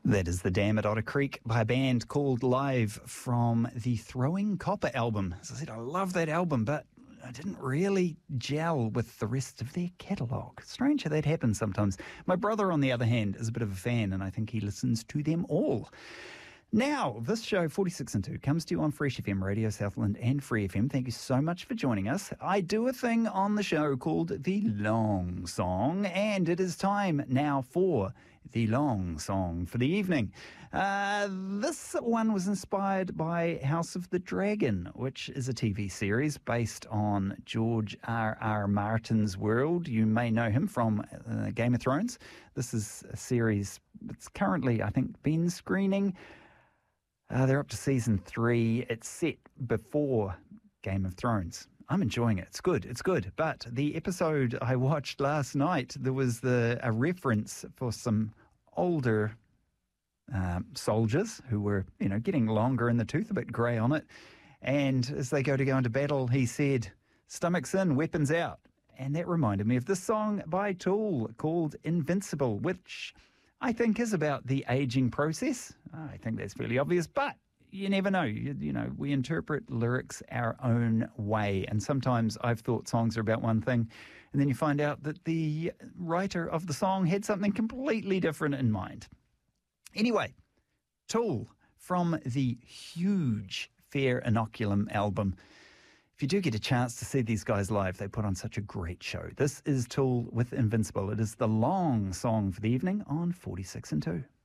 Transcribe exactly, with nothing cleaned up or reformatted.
That is The Dam at Otter Creek by a band called Live from the Throwing Copper album. As I said, I love that album, but I didn't really gel with the rest of their catalogue. Strange how that happens sometimes. My brother, on the other hand, is a bit of a fan, and I think he listens to them all. Now, this show, forty-six and two, comes to you on Fresh F M, Radio Southland and Free F M. Thank you so much for joining us. I do a thing on the show called The Long Song, and it is time now for The Long Song for the evening. Uh, this one was inspired by House of the Dragon, which is a T V series based on George R R. Martin's world. You may know him from uh, Game of Thrones. This is a series that's currently, I think, been screening. Uh, they're up to season three. It's set before Game of Thrones. I'm enjoying it. It's good. It's good. But the episode I watched last night, there was the a reference for some older um, soldiers who were, you know, getting longer in the tooth, a bit grey on it. And as they go to go into battle, he said, "Stomachs in, weapons out." And that reminded me of this song by Tool called Invincible, which I think is about the aging process. I think that's fairly obvious, but you never know. You, you know, we interpret lyrics our own way, and sometimes I've thought songs are about one thing, and then you find out that the writer of the song had something completely different in mind. Anyway, Tool from the huge Fair Inoculum album. If you do get a chance to see these guys live, they put on such a great show. This is Tool with Invincible. It is the long song for the evening on forty-six and two.